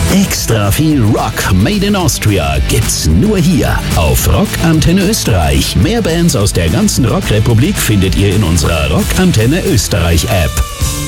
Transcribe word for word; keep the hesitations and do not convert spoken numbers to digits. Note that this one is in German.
Extra viel Rock Made in Austria gibt's nur hier auf Rock Antenne Österreich. Mehr Bands aus der ganzen Rockrepublik findet ihr in unserer Rock Antenne Österreich App.